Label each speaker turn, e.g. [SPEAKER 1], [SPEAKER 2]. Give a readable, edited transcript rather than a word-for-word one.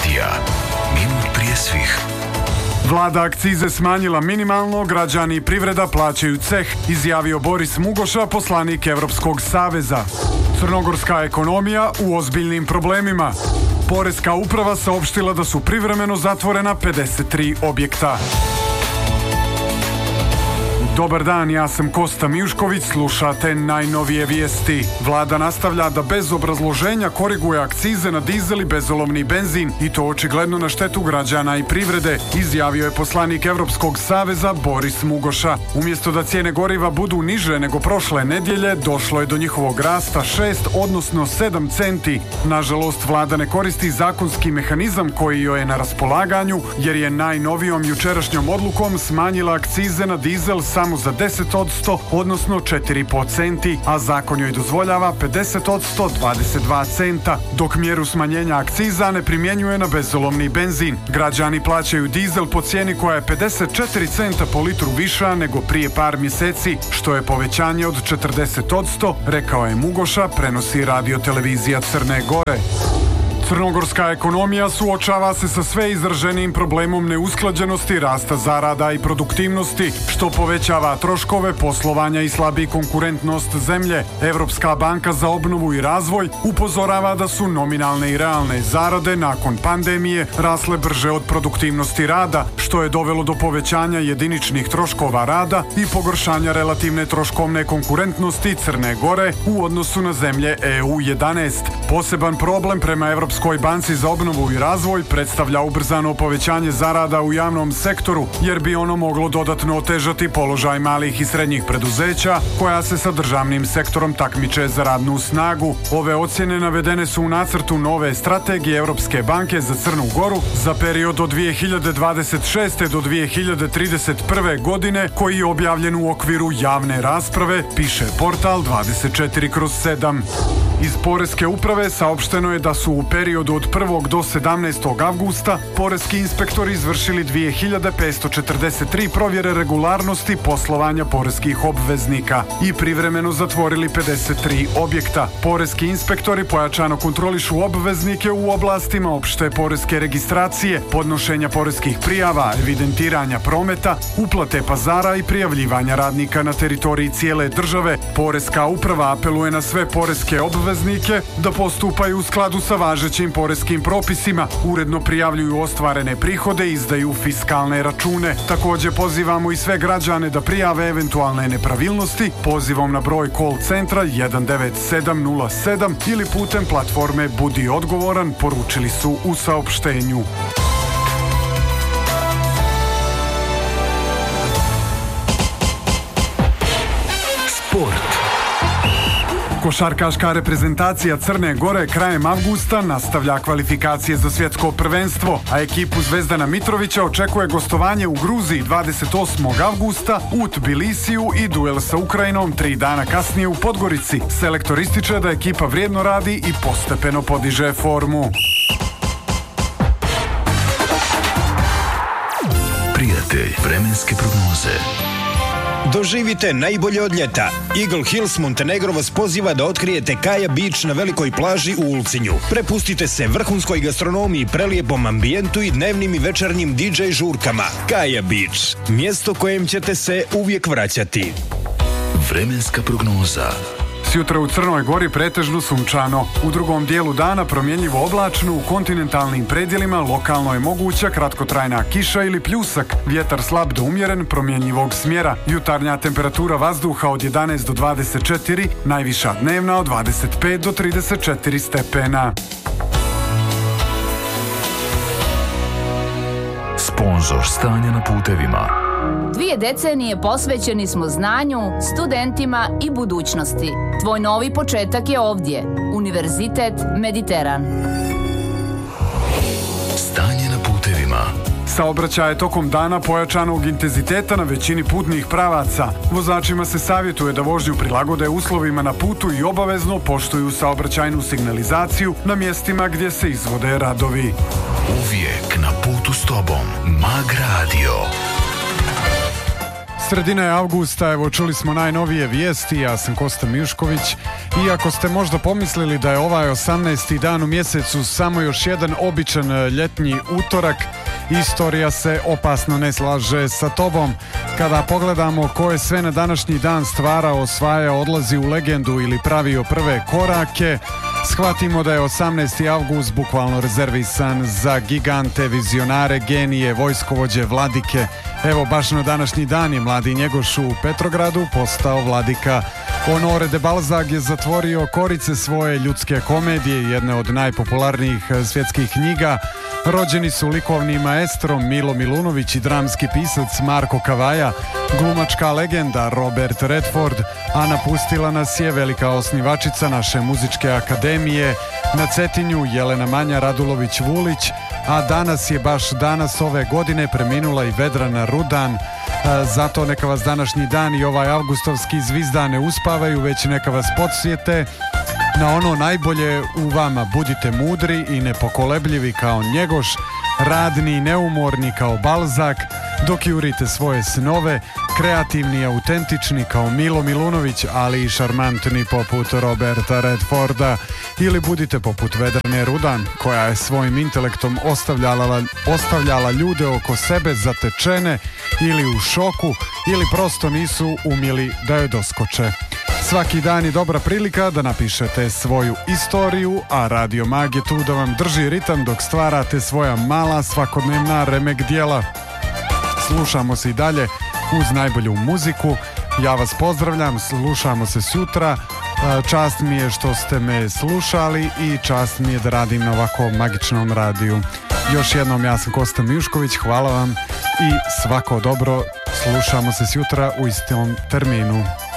[SPEAKER 1] radija. Minut prije svih.
[SPEAKER 2] Vlada akcize smanjila minimalno, građani i privreda plaćaju ceh, izjavio Boris Mugoša, poslanik Evropskog saveza. Crnogorska ekonomija u ozbiljnim problemima. Poreska uprava saopštila da su privremeno zatvorena 53 objekta. Dobar dan, ja sam Kosta Mijušković, slušate najnovije vijesti. Vlada nastavlja da bez obrazloženja koriguje akcize na dizel i bezolovni benzin i to očigledno na štetu građana i privrede, izjavio je poslanik Evropskog saveza Boris Mugoša. Umjesto da cijene goriva budu niže nego prošle nedjelje, došlo je do njihovog rasta 6, odnosno 7 centi. Nažalost, vlada ne koristi zakonski mehanizam koji joj je na raspolaganju, jer je najnovijom jučerašnjom odlukom smanjila akcize na dizel samo za 10%, odnosno 4,5 centi, a zakon joj dozvoljava 50%, 22 centa, dok mjeru smanjenja akciza ne primjenjuje na bezolovni benzin. Građani plaćaju dizel po cijeni koja je 54 centa po litru viša nego prije par mjeseci, što je povećanje od 40%, rekao je Mugoša, prenosi radiotelevizija Crne Gore. Crnogorska ekonomija suočava se sa sve izraženijim problemom neusklađenosti, rasta zarada i produktivnosti, što povećava troškove poslovanja i slabi konkurentnost zemlje. Evropska banka za obnovu i razvoj upozorava da su nominalne i realne zarade nakon pandemije rasle brže od produktivnosti rada, što je dovelo do povećanja jediničnih troškova rada i pogoršanja relativne troškovne konkurentnosti Crne Gore u odnosu na zemlje EU11. Poseban problem prema Evropskoj banci za obnovu i razvoj predstavlja ubrzano povećanje zarada u javnom sektoru, jer bi ono moglo dodatno otežati položaj malih i srednjih preduzeća koja se sa državnim sektorom takmiče za radnu snagu. Ove ocjene navedene su u nacrtu nove strategije Europske banke za Crnu Goru za period od 2026. do 2031. godine, koji je objavljen u okviru javne rasprave, piše portal 24/7. Iz Poreske uprave saopšteno je da su u periodu od 1. do 17. avgusta poreski inspektori izvršili 2543 provjere regularnosti poslovanja poreskih obveznika i privremeno zatvorili 53 objekta. Poreski inspektori pojačano kontrolišu obveznike u oblastima opšte poreske registracije, podnošenja poreskih prijava, evidentiranja prometa, uplate pazara i prijavljivanja radnika na teritoriji cijele države. Poreska uprava apeluje na sve poreske obveznike da postupaju u skladu sa važećim poreskim propisima, uredno prijavljuju ostvarene prihode i izdaju fiskalne račune. Također pozivamo i sve građane da prijave eventualne nepravilnosti pozivom na broj call centra 19707 ili putem platforme Budi odgovoran, poručili su u saopštenju.
[SPEAKER 1] Sport.
[SPEAKER 2] Košarkaška reprezentacija Crne Gore krajem avgusta nastavlja kvalifikacije za svjetsko prvenstvo, a ekipu Zvezdana Mitrovića očekuje gostovanje u Gruziji 28. avgusta u Tbilisiju i duel sa Ukrajinom 3 dana kasnije u Podgorici. Selektor ističe da ekipa vrijedno radi i postepeno podiže formu.
[SPEAKER 1] Prijatelj vremenske prognoze.
[SPEAKER 3] Doživite najbolje od ljeta. Eagle Hills Montenegro vas poziva da otkrijete Kaja Beach na velikoj plaži u Ulcinju. Prepustite se vrhunskoj gastronomiji, prelijepom ambijentu i dnevnim i večernjim DJ žurkama. Kaja Beach, mjesto kojem ćete se uvijek vraćati.
[SPEAKER 1] Vremenska prognoza.
[SPEAKER 2] Sjutra u Crnoj Gori pretežno sunčano. U drugom dijelu dana promjenjivo oblačno, u kontinentalnim predjelima lokalno je moguća kratkotrajna kiša ili pljusak. Vjetar slab do umjeren, promjenjivog smjera. Jutarnja temperatura vazduha od 11 do 24, najviša dnevna od 25 do 34 stepena.
[SPEAKER 1] Sponzor stanja na putevima.
[SPEAKER 4] 2 decenije posvećeni smo znanju, studentima i budućnosti. Tvoj novi početak je ovdje. Univerzitet Mediteran.
[SPEAKER 1] Stanje na putevima.
[SPEAKER 2] Saobraćaj je tokom dana pojačanog intenziteta na većini putnih pravaca. Vozačima se savjetuje da vožnju prilagode uslovima na putu i obavezno poštuju saobraćajnu signalizaciju na mjestima gdje se izvode radovi.
[SPEAKER 1] Uvijek na putu s tobom. Mag Radio.
[SPEAKER 2] Sredina je avgusta, evo čuli smo najnovije vijesti, ja sam Kosta Mijušković i ako ste možda pomislili da je ovaj 18. dan u mjesecu samo još jedan običan ljetni utorak, istorija se opasno ne slaže sa tobom. Kada pogledamo ko je sve na današnji dan stvarao, osvajao, odlazi u legendu ili pravio prve korake, shvatimo da je 18. avgust bukvalno rezervisan za gigante, vizionare, genije, vojskovođe, vladike. Evo baš na današnji dan je mladi Njegoš u Petrogradu postao vladika. Honoré de Balzac je zatvorio korice svoje ljudske komedije, jedne od najpopularnijih svjetskih knjiga. Rođeni su likovni maestro Milo Milunović i dramski pisac Marko Kavaja, glumačka legenda Robert Redford, a napustila nas je velika osnivačica naše muzičke akademije na Cetinju Jelena Manja Radulović-Vulić, a danas je baš danas ove godine preminula i Vedrana Rudan. Zato neka vas današnji dan i ovaj avgustovski zvizdan ne uspavaju, već neka vas podsjete na ono najbolje u vama. Budite mudri i nepokolebljivi kao Njegoš, radni i neumorni kao Balzac, dok jurite svoje snove, kreativni i autentični kao Milo Milunović, ali i šarmantni poput Roberta Redforda, ili budite poput Vedrane Rudan, koja je svojim intelektom ostavljala ljude oko sebe zatečene ili u šoku, ili prosto nisu umjeli da joj doskoče. Svaki dan je dobra prilika da napišete svoju istoriju, a Radio Mag je tu da vam drži ritam dok stvarate svoja mala svakodnevna remek dijela. Slušamo se i dalje uz najbolju muziku. Ja vas pozdravljam, slušamo se sutra. Čast mi je što ste me slušali i čast mi je da radim na ovako magičnom radiju. Još jednom, ja sam Kosta Mijušković, hvala vam i svako dobro. Slušamo se sutra u istom terminu.